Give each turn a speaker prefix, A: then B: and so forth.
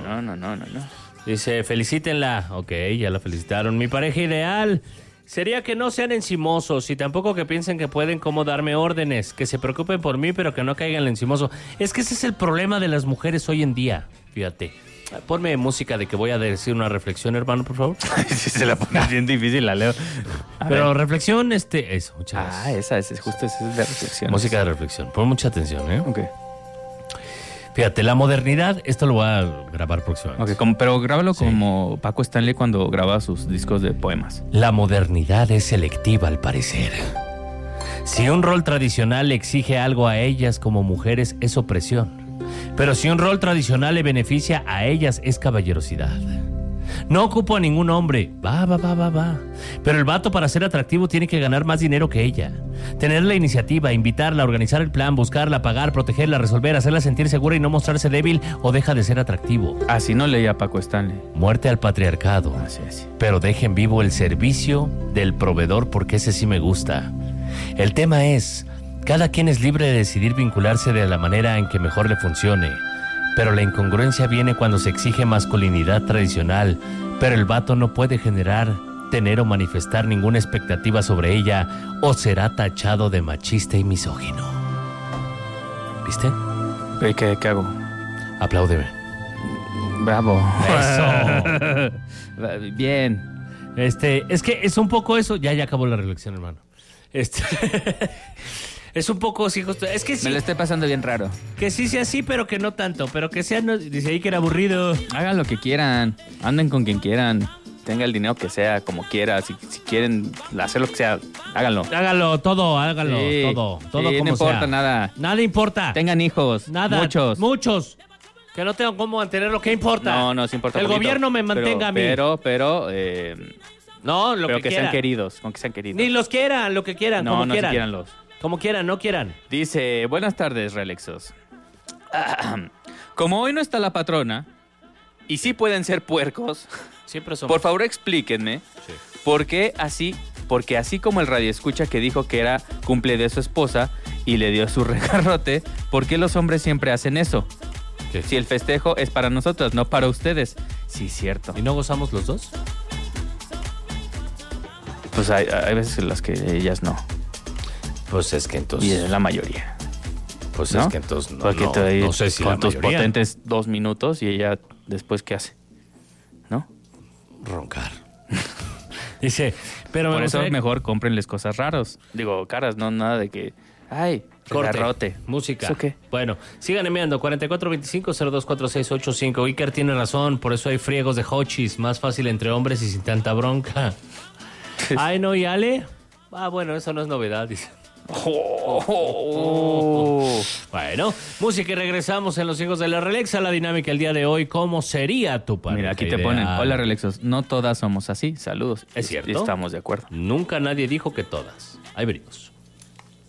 A: No.
B: Dice, felicítenla. Ok, ya la felicitaron. Mi pareja ideal sería que no sean encimosos y tampoco que piensen que pueden como darme órdenes, que se preocupen por mí, pero que no caigan en el encimoso. Es que ese es el problema de las mujeres hoy en día, fíjate. Ponme música de que voy a decir una reflexión, hermano, por favor.
A: Si se la pone bien difícil, la leo.
B: Pero reflexión, eso, muchas gracias.
A: Esa es justo esa es de reflexión.
B: Música de reflexión. Pon mucha atención, ¿eh?
A: Ok.
B: Fíjate, la modernidad, esto lo voy a grabar próximamente.
A: Ok, pero grábalo como Paco Stanley cuando graba sus discos de poemas.
B: La modernidad es selectiva, al parecer. Si un rol tradicional le exige algo a ellas como mujeres, es opresión. Pero si un rol tradicional le beneficia a ellas, es caballerosidad. No ocupo a ningún hombre. Va. Pero el vato, para ser atractivo, tiene que ganar más dinero que ella. Tener la iniciativa, invitarla, organizar el plan, buscarla, pagar, protegerla, resolver, hacerla sentir segura y no mostrarse débil, o deja de ser atractivo.
A: Así no leía Paco Stanley.
B: Muerte al patriarcado.
A: Así.
B: Pero dejen vivo el servicio del proveedor, porque ese sí me gusta. El tema es, cada quien es libre de decidir vincularse de la manera en que mejor le funcione. Pero la incongruencia viene cuando se exige masculinidad tradicional, pero el vato no puede generar, tener o manifestar ninguna expectativa sobre ella, o será tachado de machista y misógino. ¿Viste?
A: ¿Qué hago?
B: Apláudeme.
A: Bravo.
B: Eso.
A: Bien.
B: Es que es un poco eso. Ya acabó la reflexión, hermano. Es un poco, sí, justo. Es que sí.
A: Me lo estoy pasando bien raro.
B: Que sí sea así, pero que no tanto. Pero que sea, no, dice ahí que era aburrido.
A: Hagan lo que quieran. Anden con quien quieran. Tenga el dinero que sea, como quiera. Si quieren hacer lo que sea, háganlo.
B: Hágalo, todo,
A: Sí,
B: todo
A: sí,
B: como
A: no importa
B: sea.
A: nada.
B: Nada importa.
A: Tengan hijos.
B: Nada. Muchos. Que no tengan cómo mantenerlo, ¿qué importa?
A: No, sí importa.
B: El
A: poquito,
B: gobierno me mantenga a mí. No, lo
A: pero
B: que
A: sean queridos, con que sean queridos.
B: Ni los quieran, lo que quieran,
A: No,
B: como
A: no
B: quieran.
A: si quieran los.
B: Como quieran, no quieran.
A: Dice, buenas tardes, Relexos. Como hoy no está la patrona, y sí pueden ser puercos,
B: Siempre somos.
A: por favor explíquenme,
B: Sí.
A: porque así como el radioescucha que dijo que era cumple de su esposa y le dio su regarrote, ¿por qué los hombres siempre hacen eso?
B: ¿Qué?
A: Si el festejo es para nosotros, no para ustedes. Sí, cierto.
B: ¿Y no gozamos los dos?
A: Pues hay veces en las que ellas no.
B: Pues es que entonces.
A: Y es la mayoría.
B: Pues
A: ¿no?
B: es que entonces
A: Porque tú ahí
B: no sé si
A: con
B: la
A: tus
B: mayoría.
A: potentes 2 minutos y ella después ¿qué hace? ¿No?
B: Roncar. Dice, pero
A: Por
B: me
A: eso
B: gustaría-
A: mejor cómprenles cosas raras. Digo, caras, no nada de que ay,
B: Corte,
A: garrote.
B: música.
A: ¿Eso qué?
B: Bueno, sigan enviando 4425-024685. Iker tiene razón, por eso hay friegos de hochis, más fácil entre hombres y sin tanta bronca. Ay, no, ¿y Ale? Bueno, eso no es novedad, dice. Bueno, música y regresamos en Los Hijos de la Relexa. La dinámica el día de hoy, ¿cómo sería tu pareja
A: Mira, aquí te
B: ideal?
A: ponen, hola Relexos, no todas somos así, saludos.
B: ¿Es cierto?
A: Y estamos de acuerdo.
B: Nunca nadie dijo que todas. Ahí venimos.